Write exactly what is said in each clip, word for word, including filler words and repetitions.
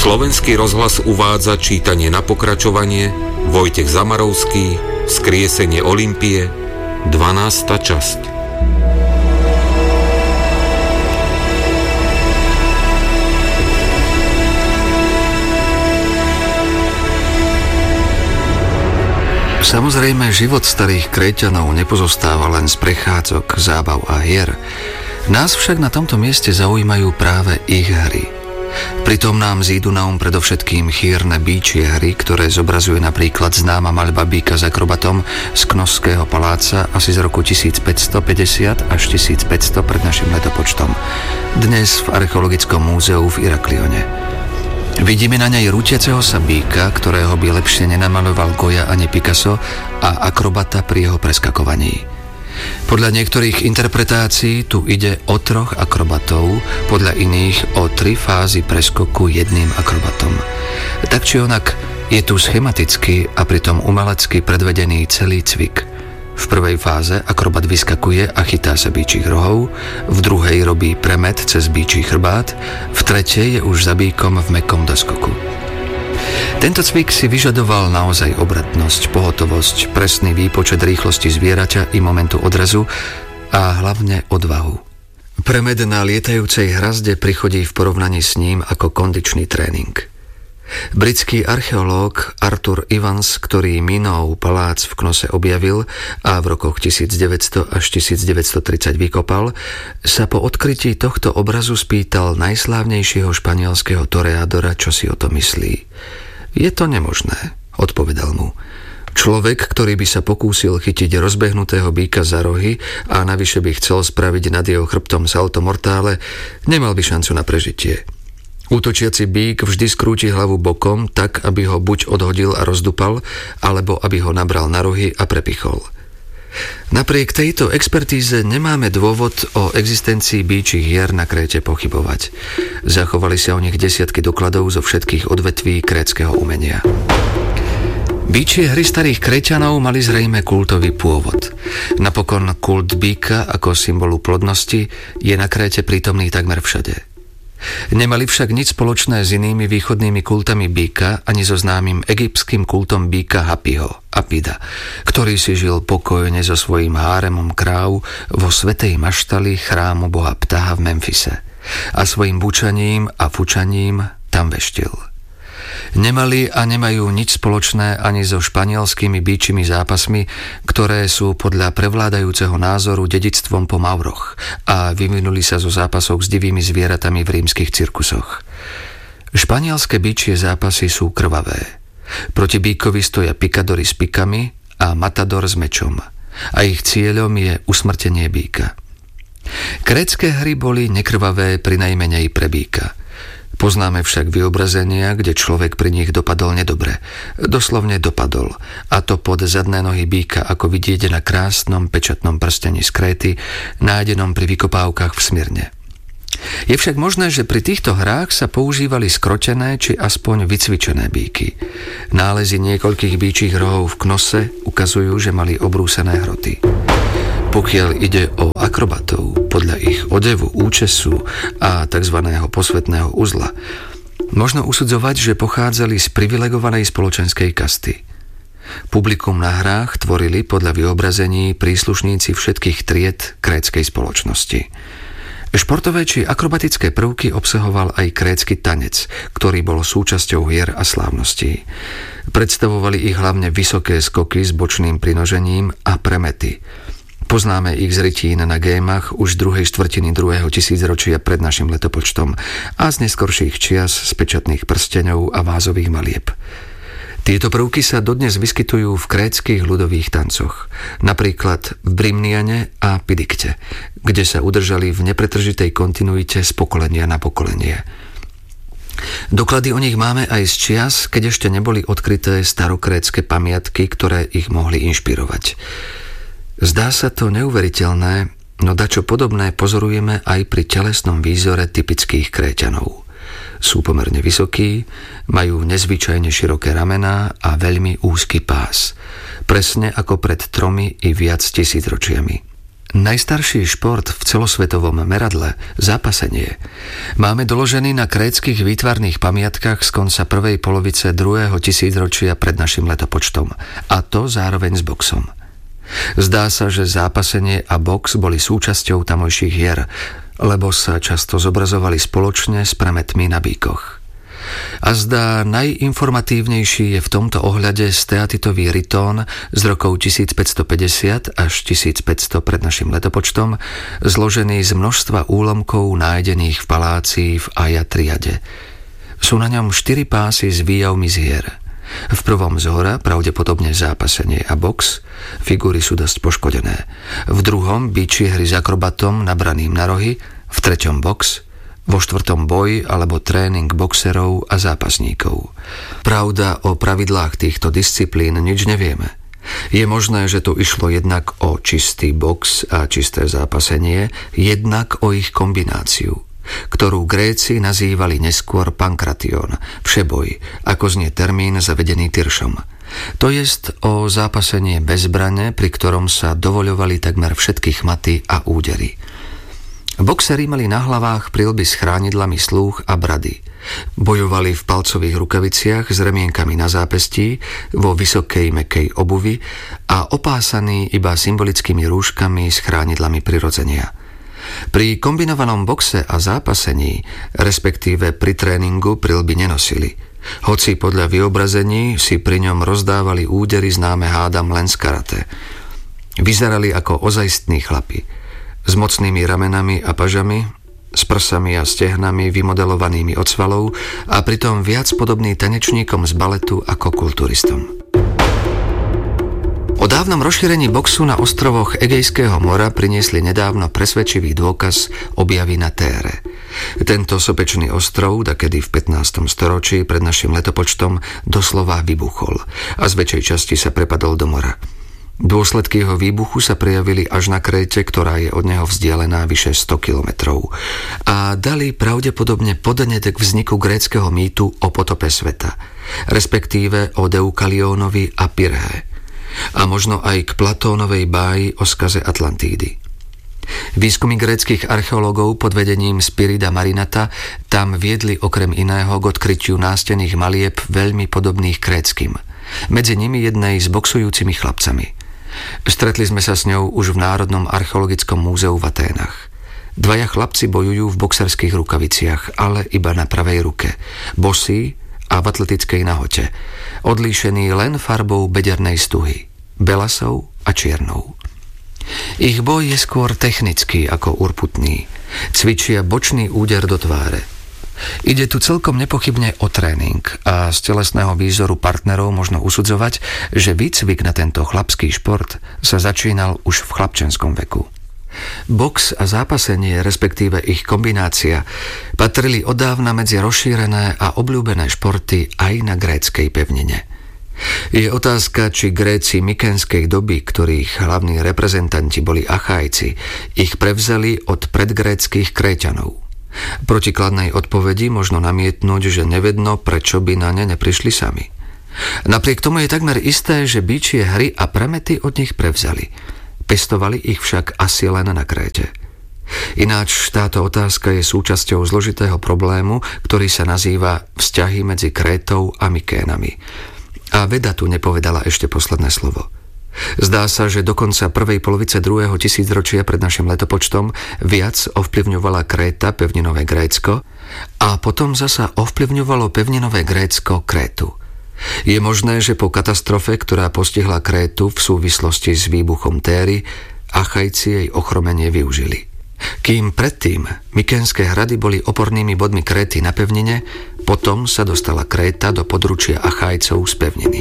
Slovenský rozhlas uvádza čítanie na pokračovanie Vojtech Zamarovský, Vzkriesenie Olympie, dvanásta časť. Samozrejme, život starých Kréťanov nepozostáva len z prechádzok, zábav a hier. Nás však na tomto mieste zaujímajú práve ich hry. Pritom nám zídu na um predovšetkým chýrne býčie hry, ktoré zobrazuje napríklad známa maľba býka s akrobatom z Knosského paláca asi z roku tisícpäťstopäťdesiat až tisícpäťsto pred našim letopočtom. Dnes v Archeologickom múzeu v Iraklione. Vidíme na nej rútiaceho sa býka, ktorého by lepšie nenamaloval Goya ani Picasso, a akrobata pri jeho preskakovaní. Podľa niektorých interpretácií tu ide o troch akrobatov, podľa iných o tri fázy preskoku jedným akrobatom. Tak či onak, je tu schematicky a pritom umelecky predvedený celý cvik. V prvej fáze akrobat vyskakuje a chytá sa býčích rohov, v druhej robí premet cez býčí chrbát, v tretej je už za býkom v mäkkom doskoku. Tento cvik si vyžadoval naozaj obratnosť, pohotovosť, presný výpočet rýchlosti zvieraťa i momentu odrazu a hlavne odvahu. Premet na lietajúcej hrazde prichodí v porovnaní s ním ako kondičný tréning. Britský archeológ Arthur Evans, ktorý Minov palác v Knose objavil a v rokoch tisícdeväťsto až tisícdeväťstotridsať vykopal, sa po odkrytí tohto obrazu spýtal najslávnejšieho španielského toreadora, čo si o to myslí. Je to nemožné, odpovedal mu. Človek, ktorý by sa pokúsil chytiť rozbehnutého býka za rohy a navyše by chcel spraviť nad jeho chrbtom salto mortále, nemal by šancu na prežitie. Útočiaci býk vždy skrúti hlavu bokom, tak, aby ho buď odhodil a rozdupal, alebo aby ho nabral na rohy a prepichol. Napriek tejto expertíze nemáme dôvod o existencii býčích hier na Kréte pochybovať. Zachovali sa o nich desiatky dokladov zo všetkých odvetví krétskeho umenia. Býčie hry starých Kréťanov mali zrejme kultový pôvod. Napokon kult býka ako symbolu plodnosti je na Kréte prítomný takmer všade. Nemali však nič spoločné s inými východnými kultami býka ani so známym egyptským kultom býka Hapiho, Apida, ktorý si žil pokojne so svojím háremom kráv vo svätej maštali chrámu boha Ptaha v Memfise a svojim bučaním a fučaním tam veštil. Nemali a nemajú nič spoločné ani so španielskými býčimi zápasmi, ktoré sú podľa prevládajúceho názoru dedičstvom po Mauroch a vyvinuli sa zo zápasov s divými zvieratami v rímskych cirkusoch. Španielské býčie zápasy sú krvavé. Proti býkovi stoja picadori s pikami a matador s mečom a ich cieľom je usmrtenie býka. Krétske hry boli nekrvavé prinajmenej pre býka. Poznáme však vyobrazenia, kde človek pri nich dopadol nedobre. Doslovne dopadol. A to pod zadné nohy býka, ako vidieť na krásnom pečatnom prstení z Kréty, nájdenom pri vykopávkach v Smyrne. Je však možné, že pri týchto hrách sa používali skrotené či aspoň vycvičené býky. Nálezy niekoľkých býčích rohov v Knose ukazujú, že mali obrúsené hroty. Pokiaľ ide o akrobatov, podľa ich odevu, účesu a tzv. Posvetného uzla, možno usudzovať, že pochádzali z privilegovanej spoločenskej kasty. Publikum na hrách tvorili podľa vyobrazení príslušníci všetkých tried krétskej spoločnosti. Športové či akrobatické prvky obsahoval aj krétsky tanec, ktorý bol súčasťou hier a slávností. Predstavovali ich hlavne vysoké skoky s bočným prinožením a premety. Poznáme ich z rytín na gémach už z druhej štvrtiny druhého tisícročia pred našim letopočtom a z neskorších čias z pečatných prsteňov a vázových malieb. Tieto prvky sa dodnes vyskytujú v krétskych ľudových tancoch, napríklad v Brymniane a Pidikte, kde sa udržali v nepretržitej kontinuite z pokolenia na pokolenie. Doklady o nich máme aj z čias, keď ešte neboli odkryté starokrétske pamiatky, ktoré ich mohli inšpirovať. Zdá sa to neuveriteľné, no dačo podobné pozorujeme aj pri telesnom výzore typických Kréťanov. Sú pomerne vysokí, majú nezvyčajne široké ramená a veľmi úzky pás, presne ako pred tromi i viac tisícročiami. Najstarší šport v celosvetovom meradle, zápasenie, máme doložený na krétskych výtvarných pamiatkách z konca prvej polovice druhého tisícročia pred našim letopočtom, a to zároveň s boxom. Zdá sa, že zápasenie a box boli súčasťou tamojších hier, lebo sa často zobrazovali spoločne s premetmi na bíkoch. A zdá najinformatívnejší je v tomto ohľade steatitový ritón z rokov tisícpäťstopäťdesiat až tisícpäťsto pred našim letopočtom, zložený z množstva úlomkov nájdených v paláci v Aja triade. Sú na ňom štyri pásy s výjavmi z hier. V prvom zhora pravdepodobne zápasenie a box, figúry sú dosť poškodené. V druhom bičie hry s akrobatom nabraným na rohy, v treťom box, vo štvrtom boj alebo tréning boxerov a zápasníkov. Pravda, o pravidlách týchto disciplín nič nevieme. Je možné, že tu išlo jednak o čistý box a čisté zápasenie, jednak o ich kombináciu, ktorú Gréci nazývali neskôr pankration, všeboj, ako znie termín zavedený Tyršom. To jest o zápasenie bez zbrane, pri ktorom sa dovoľovali takmer všetky chmaty a údery. Boxeri mali na hlavách prilby s chránidlami slúch a brady. Bojovali v palcových rukaviciach s remienkami na zápestí, vo vysokej mäkkej obuvi a opásaní iba symbolickými rúškami s chránidlami prirodzenia. Pri kombinovanom boxe a zápasení, respektíve pri tréningu, prilby nenosili. Hoci podľa vyobrazení si pri ňom rozdávali údery známe hádam len z karate. Vyzerali ako ozajstní chlapi, s mocnými ramenami a pažami, s prsami a stehnami vymodelovanými od svalov a pritom viac podobný tanečníkom z baletu ako kulturistom. O dávnom rozšírení boxu na ostrovoch Egejského mora priniesli nedávno presvedčivý dôkaz objavy na Tére. Tento sopečný ostrov, dakedy v pätnástom storočí pred našim letopočtom, doslova vybuchol a z väčšej časti sa prepadol do mora. Dôsledky jeho výbuchu sa prejavili až na Kréte, ktorá je od neho vzdialená vyše sto kilometrov, a dali pravdepodobne podnet k vzniku gréckeho mýtu o potope sveta, respektíve o Deukaliónovi a Pyrrhe, a možno aj k Platónovej báji o skaze Atlantídy. Výskumy gréckych archeológov pod vedením Spirida Marinata tam viedli okrem iného k odkrytiu nástenných malieb veľmi podobných kréckym, medzi nimi jednej s boxujúcimi chlapcami. Stretli sme sa s ňou už v Národnom archeologickom múzeu v Aténach. Dvaja chlapci bojujú v boxerských rukaviciach, ale iba na pravej ruke, bosí a v atletickej nahote, odlíšení len farbou bedernej stuhy, belasou a čiernou. Ich boj je skôr technický ako urputný. Cvičia bočný úder do tváre. Ide tu celkom nepochybne o tréning a z telesného výzoru partnerov možno usudzovať, že výcvik na tento chlapský šport sa začínal už v chlapčenskom veku. Box a zápasenie, respektíve ich kombinácia, patrili odávna medzi rozšírené a obľúbené športy aj na gréckej pevnine. Je otázka, či Gréci mykenskej doby, ktorých hlavní reprezentanti boli Achajci, ich prevzali od predgréckych Kréťanov. Protikladnej odpovedi možno namietnúť, že nevedno, prečo by na ne neprišli sami. Napriek tomu je takmer isté, že bičie hry a premety od nich prevzali. Pestovali ich však asi len na Kréte. Ináč táto otázka je súčasťou zložitého problému, ktorý sa nazýva vzťahy medzi Krétou a Mykénami. A veda tu nepovedala ešte posledné slovo. Zdá sa, že do konca prvej polovice druhého tisícročia pred našim letopočtom viac ovplyvňovala Kréta pevninové Grécko a potom zasa ovplyvňovalo pevninové Grécko Krétu. Je možné, že po katastrofe, ktorá postihla Krétu v súvislosti s výbuchom Téry, Achajci jej ochromenie využili. Kým predtým mykénske hrady boli opornými bodmi Kréty na pevnine, potom sa dostala Kréta do područia Achajcov z pevniny.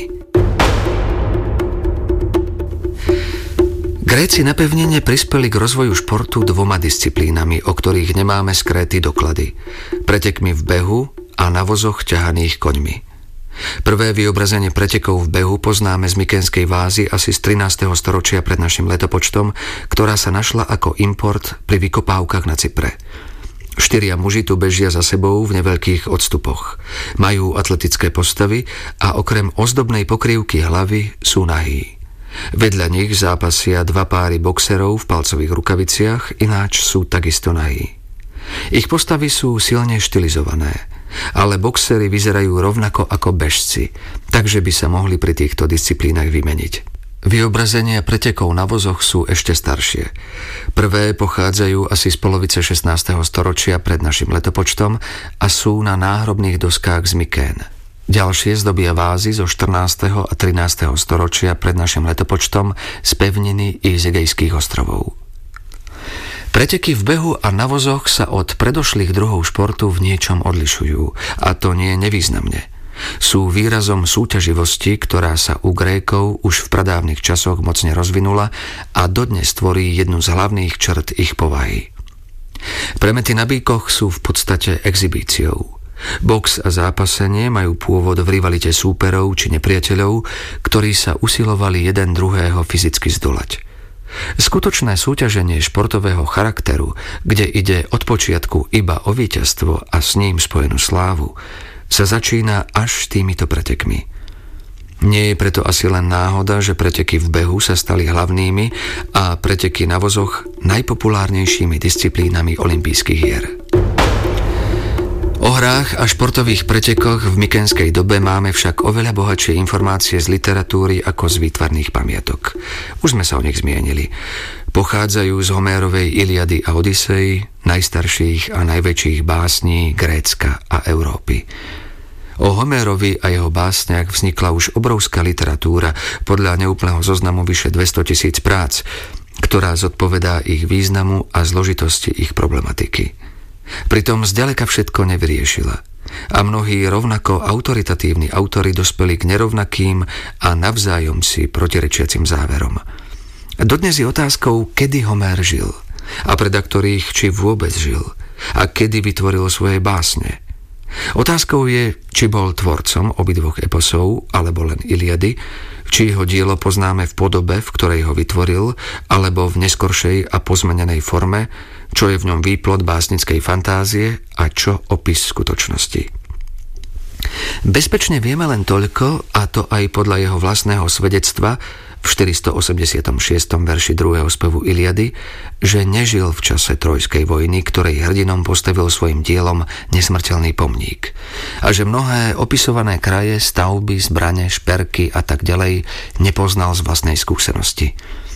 Gréci na pevnine prispeli k rozvoju športu dvoma disciplínami, o ktorých nemáme z Kréty doklady. Pretekmi v behu a na vozoch ťahaných koňmi. Prvé vyobrazenie pretekov v behu poznáme z mykénskej vázy asi z trinásteho storočia pred našim letopočtom, ktorá sa našla ako import pri vykopávkach na Cypre. Štyria muži tu bežia za sebou v neveľkých odstupoch. Majú atletické postavy a okrem ozdobnej pokrývky hlavy sú nahí. Vedľa nich zápasia dva páry boxerov v palcových rukaviciach, ináč sú takisto nahí. Ich postavy sú silne štilizované, ale boxery vyzerajú rovnako ako bežci, takže by sa mohli pri týchto disciplínach vymeniť. Vyobrazenia pretekov na vozoch sú ešte staršie. Prvé pochádzajú asi z polovice šestnásteho storočia pred našim letopočtom a sú na náhrobných doskách z Mykén. Ďalšie zdobia vázy zo štrnásteho a trinásteho storočia pred našim letopočtom z pevniny i z Egejských ostrovov. Preteky v behu a na vozoch sa od predošlých druhov športu v niečom odlišujú, a to nie nevýznamne. Sú výrazom súťaživosti, ktorá sa u Grékov už v pradávnych časoch mocne rozvinula a dodnes tvorí jednu z hlavných črt ich povahy. Premety na bíkoch sú v podstate exhibíciou. Box a zápasenie majú pôvod v rivalite súperov či nepriateľov, ktorí sa usilovali jeden druhého fyzicky zdolať. Skutočné súťaženie športového charakteru, kde ide od počiatku iba o víťazstvo a s ním spojenú slávu, sa začína až týmito pretekmi. Nie je preto asi len náhoda, že preteky v behu sa stali hlavnými a preteky na vozoch najpopulárnejšími disciplínami olympijských hier. O hrách a športových pretekoch v mykénskej dobe máme však oveľa bohatšie informácie z literatúry ako z výtvarných pamiatok. Už sme sa o nich zmienili. Pochádzajú z Homérovej Iliady a Odysej, najstarších a najväčších básní Grécka a Európy. O Homérovi a jeho básniach vznikla už obrovská literatúra, podľa neúplného zoznamu vyše dvestotisíc prác, ktorá zodpovedá ich významu a zložitosti ich problematiky. Pritom zďaleka všetko nevyriešila a mnohí rovnako autoritatívni autori dospeli k nerovnakým a navzájom si protirečiacim záverom. Dodnes je otázkou, kedy Homér žil a pred ktorých či vôbec žil a kedy vytvoril svoje básne. Otázkou je, či bol tvorcom obidvoch eposov alebo len Iliady, či jeho dielo poznáme v podobe, v ktorej ho vytvoril, alebo v neskoršej a pozmenenej forme, čo je v ňom výplod básnickej fantázie a čo opis skutočnosti. Bezpečne vieme len toľko, a to aj podľa jeho vlastného svedectva v štyristoosemdesiatom šiestom verši druhého spevu Iliady, že nežil v čase Trojskej vojny, ktorej hrdinom postavil svojim dielom nesmrteľný pomník, a že mnohé opisované kraje, stavby, zbrane, šperky a tak ďalej nepoznal z vlastnej skúsenosti.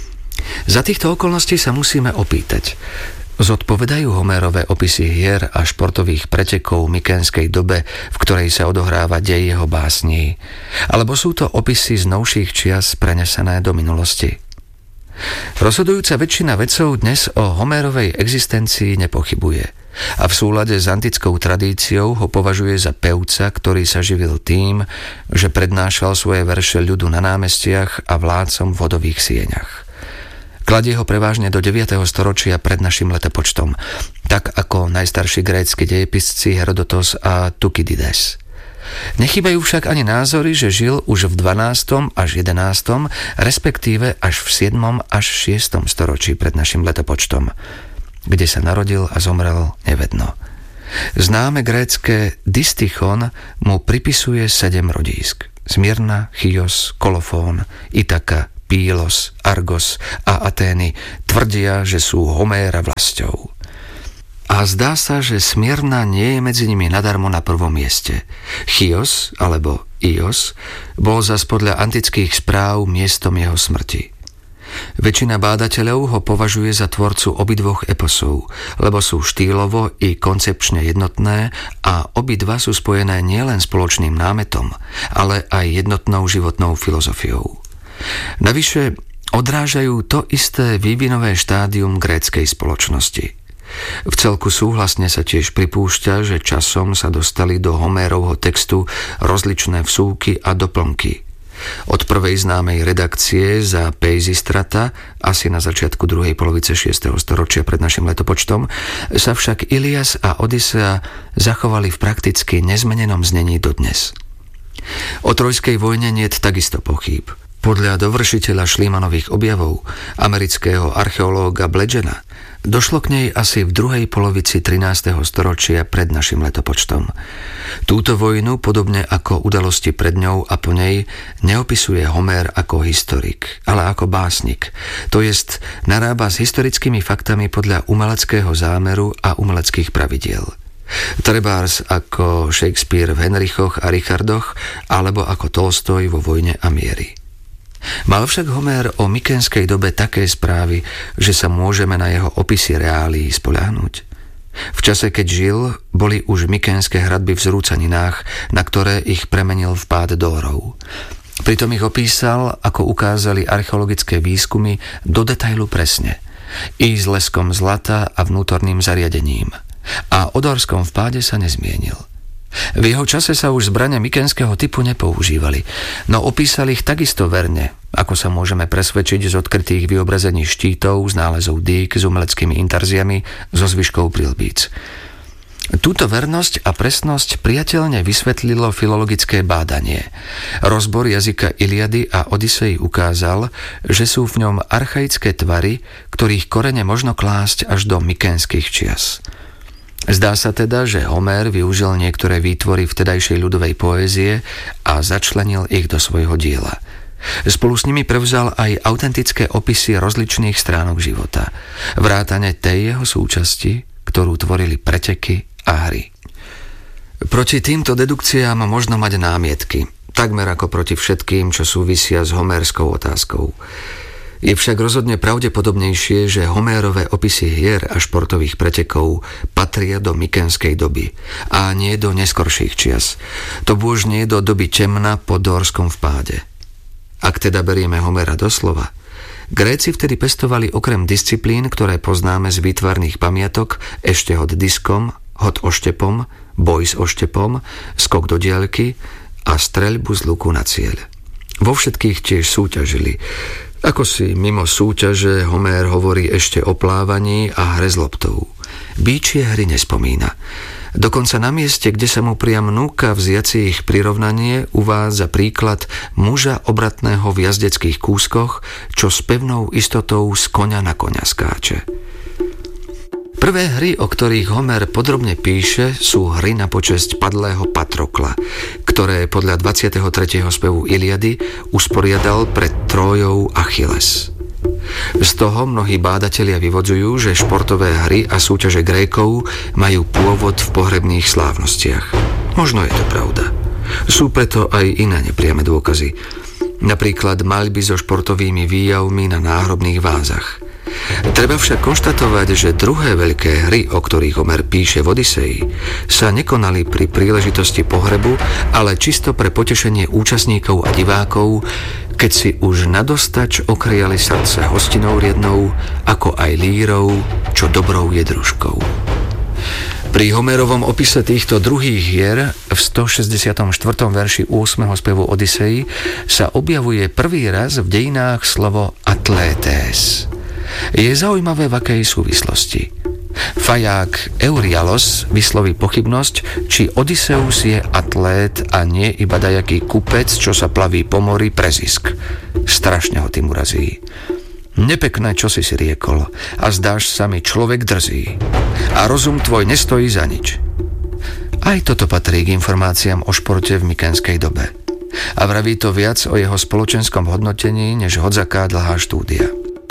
Za týchto okolností sa musíme opýtať, zodpovedajú Homérove opisy hier a športových pretekov v mykénskej dobe, v ktorej sa odohráva dej jeho básní, alebo sú to opisy z novších čias prenesené do minulosti? Rozhodujúca väčšina vedcov dnes o Homérovej existencii nepochybuje a v súlade s antickou tradíciou ho považuje za pevca, ktorý sa živil tým, že prednášal svoje verše ľudu na námestiach a vládcom v vodových sieňach. Kladie ho prevážne do deviateho storočia pred našim letopočtom, tak ako najstarší grécki dejepisci Herodotos a Tukydides. Nechýbajú však ani názory, že žil už v dvanástom až jedenástom, respektíve až v siedmom až šiestom storočí pred našim letopočtom, kde sa narodil a zomrel nevedno. Známe grécke Distichon mu pripisuje sedem rodísk: Smyrna, Chios, Kolofón, Itaka, Pílos, Argos a Atény tvrdia, že sú Homéra vlastou. A zdá sa, že Smyrna nie je medzi nimi nadarmo na prvom mieste. Chios, alebo Ios, bol zas podľa antických správ miestom jeho smrti. Väčšina bádateľov ho považuje za tvorcu obidvoch eposov, lebo sú štýlovo i koncepčne jednotné a obidva sú spojené nielen spoločným námetom, ale aj jednotnou životnou filozofiou. Navyše odrážajú to isté vývinové štádium gréckej spoločnosti. V celku súhlasne sa tiež pripúšťa, že časom sa dostali do Homérovho textu rozličné vsúky a doplnky. Od prvej známej redakcie za Peisistrata, asi na začiatku druhej polovice šiesteho storočia pred našim letopočtom, sa však Ilias a Odysea zachovali v prakticky nezmenenom znení dodnes. O Trojskej vojne niet takisto pochýb. Podľa dovršiteľa Schliemannových objavov, amerického archeológa Bludgena, Došlo k nej asi v druhej polovici trinásteho storočia pred našim letopočtom. Túto vojnu, podobne ako udalosti pred ňou a po nej, neopisuje Homér ako historik, ale ako básnik. To jest, narába s historickými faktami podľa umeleckého zámeru a umeleckých pravidiel. Trebárs ako Shakespeare v Henrichoch a Richardoch, alebo ako Tolstoj vo Vojne a miery. Mal však Homér o mykenskej dobe také správy, že sa môžeme na jeho opisy reálií spoľahnúť. V čase, keď žil, boli už mykenské hradby v zrúcaninách, na ktoré ich premenil vpád Dórov. Pritom ich opísal, ako ukázali archeologické výskumy, do detailu presne. I s leskom zlata a vnútorným zariadením. A o dórskom vpáde sa nezmienil. V jeho čase sa už zbrane mykenského typu nepoužívali, no opísali ich takisto verne, ako sa môžeme presvedčiť z odkrytých vyobrazení štítov, z nálezov dýk s umeleckými intarziami, zo zvyškov prilbíc. Túto vernosť a presnosť priateľne vysvetlilo filologické bádanie. Rozbor jazyka Iliady a Odysei ukázal, že sú v ňom archaické tvary, ktorých korene možno klásť až do mykenských čias. Zdá sa teda, že Homér využil niektoré výtvory vtedajšej ľudovej poézie a začlenil ich do svojho diela. Spolu s nimi prevzal aj autentické opisy rozličných stránok života, vrátane tej jeho súčasti, ktorú tvorili preteky a hry. Proti týmto dedukciám možno mať námietky, takmer ako proti všetkým, čo súvisia s homérskou otázkou. Je však rozhodne pravdepodobnejšie, že Homérove opisy hier a športových pretekov patria do mykenskej doby a nie do neskorších čias. To bôž nie do doby temna po dórskom vpáde. Ak teda berieme Homéra doslova, Gréci vtedy pestovali okrem disciplín, ktoré poznáme z výtvarných pamiatok, ešte hod diskom, hod oštepom, boj s oštepom, skok do diaľky a streľbu z luku na cieľ. Vo všetkých tiež súťažili. Ako si mimo súťaže Homér hovorí ešte o plávaní a hre s loptou. Bíčie hry nespomína. Dokonca na mieste, kde sa mu priam núka vziať si ich prirovnanie, uvádza príklad muža obratného v jazdeckých kúskoch, čo s pevnou istotou z koňa na koňa skáče. Prvé hry, o ktorých Homér podrobne píše, sú hry na počesť padlého Patrokla, ktoré podľa dvadsiateho tretieho spevu Iliady usporiadal pred Trójou Achilles. Z toho mnohí bádatelia vyvodzujú, že športové hry a súťaže Grékov majú pôvod v pohrebných slávnostiach. Možno je to pravda. Sú preto aj iné nepriame dôkazy. Napríklad maľby so športovými výjavmi na náhrobných vázach. Treba však konštatovať, že druhé veľké hry, o ktorých Homér píše v Odysei, sa nekonali pri príležitosti pohrebu, ale čisto pre potešenie účastníkov a divákov, keď si už nadostač okriali srdce hostinou riednou, ako aj lírou, čo dobrou je družkou. Pri Homérovom opise týchto druhých hier v stošesťdesiatom štvrtom verši ôsmeho spevu Odysei sa objavuje prvý raz v dejinách slovo atlétés. Je zaujímavé, v akej súvislosti. Faják Eurialos vysloví pochybnosť, či Odysseus je atlét a nie iba dajaký kupec, čo sa plaví po mori pre zisk. Strašne ho tým urazí. Nepekné, čo si si riekol, a zdáš sa mi človek drzý. A rozum tvoj nestojí za nič. Aj toto patrí k informáciám o športe v mykenskej dobe. A vraví to viac o jeho spoločenskom hodnotení, než hodzaká dlhá štúdia.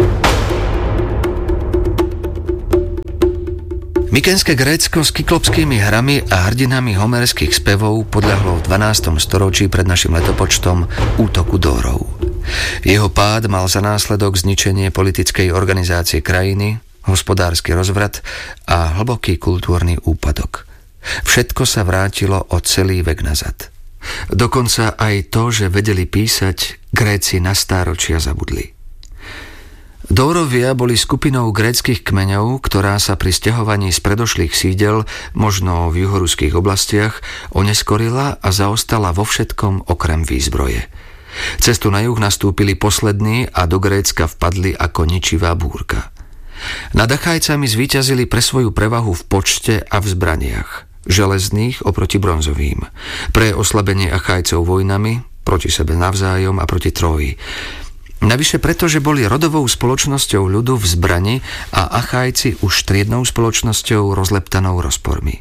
Mykenské Grécko s kyklopskými hrami a hrdinami homerských spevov podľahlo v dvanástom storočí pred našim letopočtom útoku Dórov. Jeho pád mal za následok zničenie politickej organizácie krajiny, hospodársky rozvrat a hlboký kultúrny úpadok. Všetko sa vrátilo o celý vek nazad. Dokonca aj to, že vedeli písať, Gréci na stáročia zabudli. Dórovia boli skupinou gréckych kmeňov, ktorá sa pri sťahovaní z predošlých sídel, možno v juhoruských oblastiach, oneskorila a zaostala vo všetkom okrem výzbroje. Cestu na juh nastúpili poslední a do Grécka vpadli ako ničivá búrka. Nad Achajcami zvíťazili pre svoju prevahu v počte a v zbraniach, železných oproti bronzovým, pre oslabenie Achajcov vojnami, proti sebe navzájom a proti Tróji. Navyše preto, že boli rodovou spoločnosťou ľudu v zbrani a Achajci už triednou spoločnosťou rozleptanou rozpormi.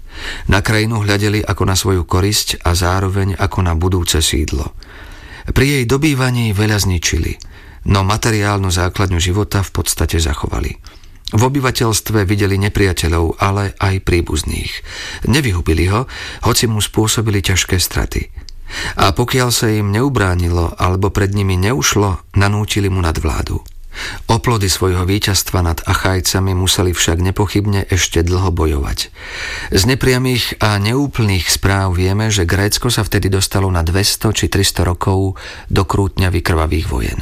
Na krajinu hľadeli ako na svoju korisť a zároveň ako na budúce sídlo. Pri jej dobývaní veľa zničili, no materiálnu základňu života v podstate zachovali. V obyvateľstve videli nepriateľov, ale aj príbuzných. Nevyhubili ho, hoci mu spôsobili ťažké straty. A pokiaľ sa im neubránilo alebo pred nimi neušlo, nanútili mu nadvládu. Oplody svojho víťazstva nad Achajcami museli však nepochybne ešte dlho bojovať. Z nepriamých a neúplných správ vieme, že Grécko sa vtedy dostalo na dvesto či tristo rokov do krútňavy krvavých vojen.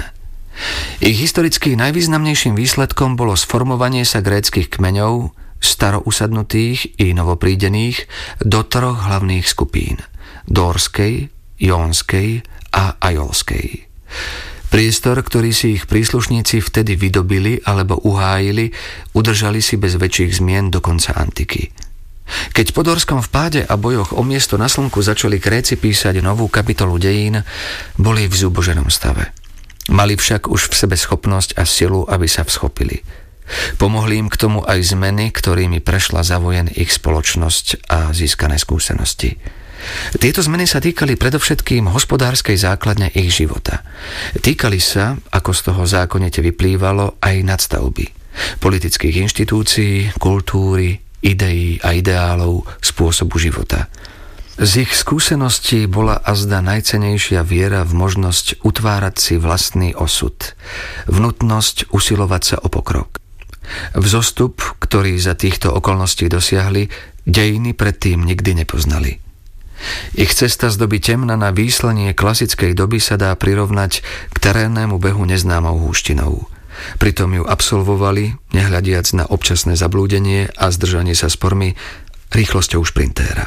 Ich historicky najvýznamnejším výsledkom bolo sformovanie sa gréckych kmeňov, starousadnutých i novoprídených, do troch hlavných skupín: dórskej, jónskej a ajolskej. Priestor, ktorý si ich príslušníci vtedy vydobili alebo uhájili, udržali si bez väčších zmien do konca antiky. Keď po dórskom vpáde a bojoch o miesto na slnku začali Gréci písať novú kapitolu dejín, boli v zuboženom stave. Mali však už v sebe schopnosť a silu, aby sa vschopili. Pomohli im k tomu aj zmeny, ktorými prešla za vojen ich spoločnosť a získané skúsenosti. Tieto zmeny sa týkali predovšetkým hospodárskej základne ich života. Týkali sa, ako z toho zákonite vyplývalo, aj nadstavby, politických inštitúcií, kultúry, ideí a ideálov, spôsobu života. Z ich skúseností bola azda najcenejšia viera v možnosť utvárať si vlastný osud, v nutnosť usilovať sa o pokrok. Vzostup, ktorý za týchto okolností dosiahli, dejiny predtým nikdy nepoznali. Ich cesta z doby temna na výslanie klasickej doby sa dá prirovnať k terénnemu behu neznámou húštinou. Pritom ju absolvovali, nehľadiac na občasné zablúdenie a zdržanie sa spormi, rýchlosťou šprintéra.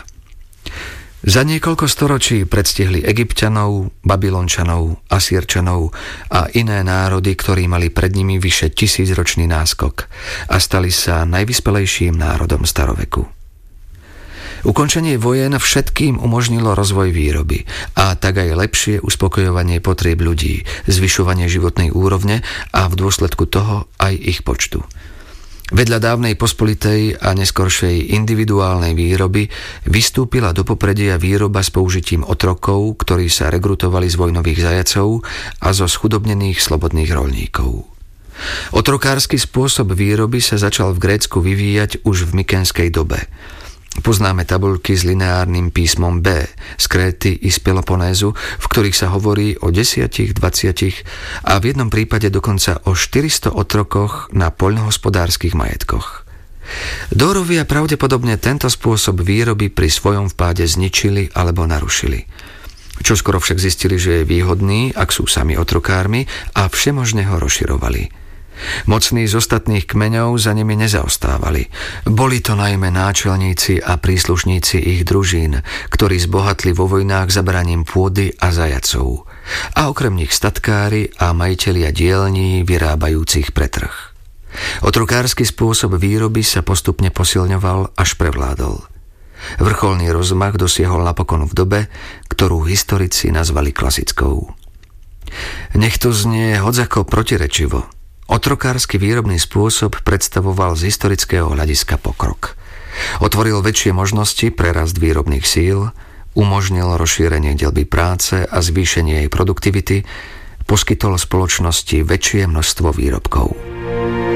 Za niekoľko storočí predstihli Egypťanov, Babylončanov, Asýrčanov a iné národy, ktorí mali pred nimi vyše tisícročný náskok a stali sa najvyspelejším národom staroveku. Ukončenie vojen všetkým umožnilo rozvoj výroby a tak aj lepšie uspokojovanie potrieb ľudí, zvyšovanie životnej úrovne a v dôsledku toho aj ich počtu. Vedľa dávnej pospolitej a neskoršej individuálnej výroby vystúpila do popredia výroba s použitím otrokov, ktorí sa rekrutovali z vojnových zajacov a zo schudobnených slobodných roľníkov. Otrokársky spôsob výroby sa začal v Grécku vyvíjať už v mykenskej dobe. Poznáme tabuľky s lineárnym písmom B z Kréty i z Peloponézu, v ktorých sa hovorí o desiatich, dvaciatich a v jednom prípade dokonca o štyristo otrokoch na poľnohospodárskych majetkoch. Dórovia pravdepodobne tento spôsob výroby pri svojom vpáde zničili alebo narušili. Čoskoro však zistili, že je výhodný, ak sú sami otrokármi, a všemožne ho rozširovali. Mocní z ostatných kmeňov za nimi nezaostávali. Boli to najmä náčelníci a príslušníci ich družín, ktorí zbohatli vo vojnách zabraním pôdy a zajacov. A okrem nich statkári a majitelia dielní vyrábajúcich pre trh. Otrokársky spôsob výroby sa postupne posilňoval až prevládol. Vrcholný rozmach dosiahol napokon v dobe, ktorú historici nazvali klasickou. Nech to znie hodzako protirečivo. Otrokársky výrobný spôsob predstavoval z historického hľadiska pokrok. Otvoril väčšie možnosti pre rast výrobných síl, umožnil rozšírenie dielby práce a zvýšenie jej produktivity, poskytol spoločnosti väčšie množstvo výrobkov.